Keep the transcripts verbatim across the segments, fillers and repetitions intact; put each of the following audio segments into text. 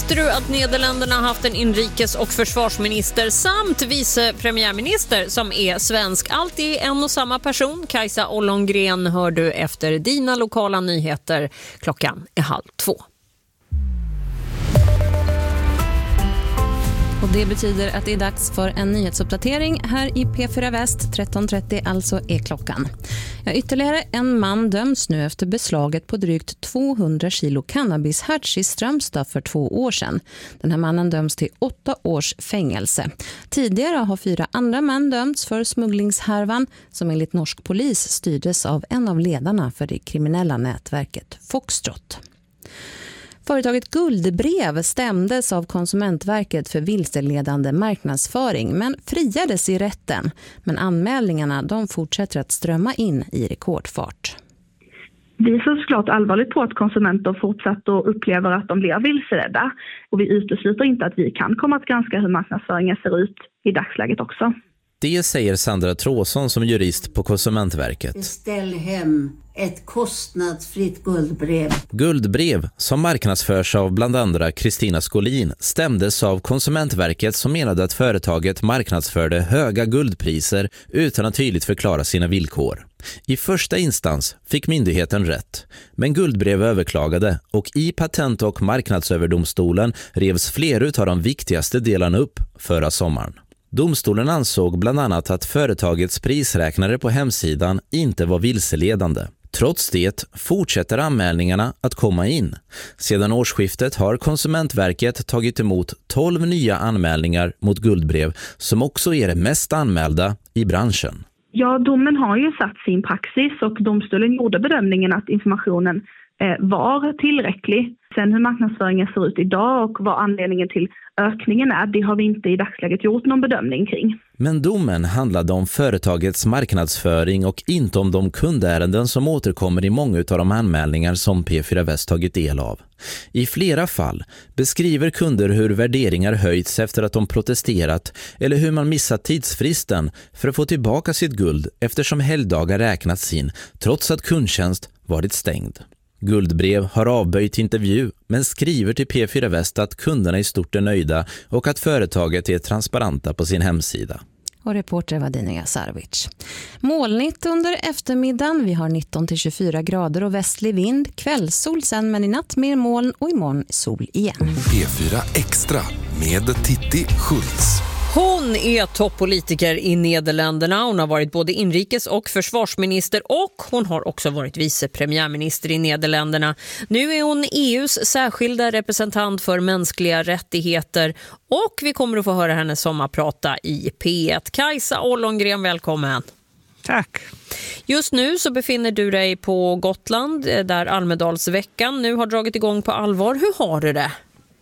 Visste du att Nederländerna har haft en inrikes- och försvarsminister samt vice premiärminister som är svensk? Allt är en och samma person. Kajsa Ollongren hör du efter dina lokala nyheter. Klockan är halv två. Och det betyder att det är dags för en nyhetsuppdatering här i P fyra Väst. tretton trettio alltså är klockan. Ja, ytterligare en man döms nu efter beslaget på drygt tvåhundra kilo cannabisharts i Strömstad för två år sedan. Den här mannen döms till åtta års fängelse. Tidigare har fyra andra män dömts för smugglingshärvan som enligt norsk polis styrdes av en av ledarna för det kriminella nätverket Foxtrot. Företaget Guldbrev stämdes av Konsumentverket för vilseledande marknadsföring men friades i rätten. Men anmälningarna de fortsätter att strömma in i rekordfart. Vi ser såklart allvarligt på att konsumenter fortsatt och upplever att de blir vilseledda. Och vi utesluter inte att vi kan komma att granska hur marknadsföringen ser ut i dagsläget också. Det säger Sandra Tråsson som jurist på Konsumentverket. Beställ hem ett kostnadsfritt guldbrev. Guldbrev, som marknadsförs av bland andra Kristina Skolin, stämdes av Konsumentverket som menade att företaget marknadsförde höga guldpriser utan att tydligt förklara sina villkor. I första instans fick myndigheten rätt, men Guldbrev överklagade och i Patent- och marknadsöverdomstolen revs flera av de viktigaste delarna upp förra sommaren. Domstolen ansåg bland annat att företagets prisräknare på hemsidan inte var vilseledande. Trots det fortsätter anmälningarna att komma in. Sedan årsskiftet har Konsumentverket tagit emot tolv nya anmälningar mot Guldbrev som också är det mest anmälda i branschen. Ja, domen har ju satt sin praxis och domstolen gjorde bedömningen att informationen eh, var tillräcklig. Sen hur marknadsföringen ser ut idag och vad anledningen till ökningen är, det har vi inte i dagsläget gjort någon bedömning kring. Men domen handlade om företagets marknadsföring och inte om de kundärenden som återkommer i många av de anmälningar som P fyra Väst tagit del av. I flera fall beskriver kunder hur värderingar höjts efter att de protesterat eller hur man missat tidsfristen för att få tillbaka sitt guld eftersom helgdagar räknats in trots att kundtjänst varit stängd. Guldbrev har avböjt intervju men skriver till P fyra Väst att kunderna i stort är nöjda och att företaget är transparenta på sin hemsida. Och reporter var Dina Jasarovic. Molnigt under eftermiddagen. Vi har nitton till tjugofyra grader och västlig vind. Kvällssol sen men i natt mer moln och imorgon sol igen. P fyra Extra med Titti Schultz. Hon är toppolitiker i Nederländerna. Hon har varit både inrikes- och försvarsminister och hon har också varit vice premiärminister i Nederländerna. Nu är hon E U:s särskilda representant för mänskliga rättigheter och vi kommer att få höra henne sommarprata i P ett. Kajsa Ollongren, välkommen. Tack. Just nu så befinner du dig på Gotland där Almedalsveckan nu har dragit igång på allvar. Hur har du det?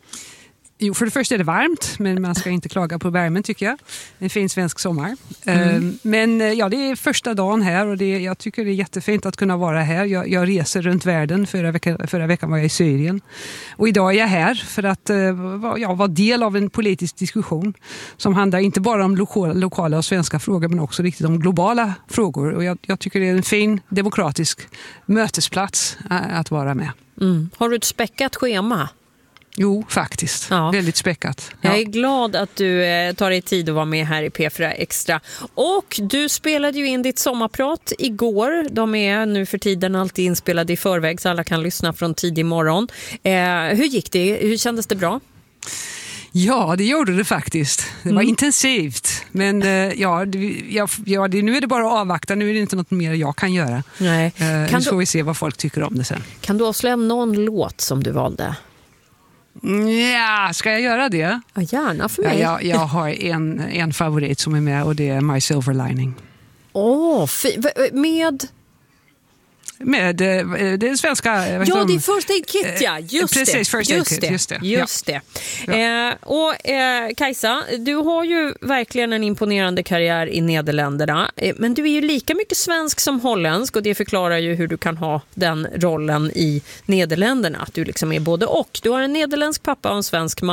Jo, för det första är det varmt, men man ska inte klaga på värmen tycker jag. En fin svensk sommar. Mm. Men ja, det är första dagen här och det, jag tycker det är jättefint att kunna vara här. Jag, jag reser runt världen. Förra veckan, förra veckan var jag i Syrien. Och idag är jag här för att ja, vara del av en politisk diskussion som handlar inte bara om lokala, lokala och svenska frågor men också riktigt om globala frågor. Och jag, jag tycker det är en fin demokratisk mötesplats att vara med. Mm. Har du ett späckat schema? Jo, faktiskt. Ja. Väldigt späckat. Ja. Jag är glad att du eh, tar dig tid att vara med här i P fyra Extra. Och du spelade ju in ditt sommarprat igår. De är nu för tiden alltid inspelade i förväg så alla kan lyssna från tidig morgon. Eh, hur gick det? Hur kändes det bra? Ja, det gjorde det faktiskt. Det var mm. intensivt. Men eh, ja, det, ja, ja det, nu är det bara att avvakta. Nu är det inte något mer jag kan göra. Nej. Eh, kan nu får du... vi se vad folk tycker om det sen. Kan du avslöja någon låt som du valde? Ja, ska jag göra det? Ja, gärna för mig. Ja, jag, jag har en, en favorit som är med och det är My Silver Lining. Åh, oh, med... Med eh, det svenska... Ja, det är First Aid Kit, ja. Just Precis, det. First Aid just Kit, det. just det. Just ja. det. Eh, och eh, Kajsa, du har ju verkligen en imponerande karriär i Nederländerna. Eh, men du är ju lika mycket svensk som holländsk och det förklarar ju hur du kan ha den rollen i Nederländerna. Att du liksom är både och. Du har en nederländsk pappa och en svensk mamma.